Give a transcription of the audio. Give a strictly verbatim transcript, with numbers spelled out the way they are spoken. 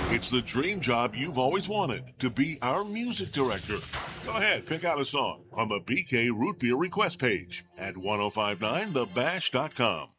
It's the dream job you've always wanted, to be our music director. Go ahead, pick out a song on the B K Root Beer request page at ten fifty-nine the bash dot com.